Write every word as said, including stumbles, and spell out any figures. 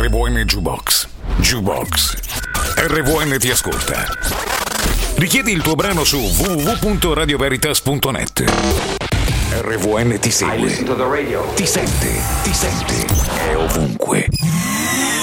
R V N Jukebox. Jukebox. R V N ti ascolta. Richiedi il tuo brano su w w w punto radio veritas punto net. R V N ti segue. Ti sente, ti sente. È ovunque.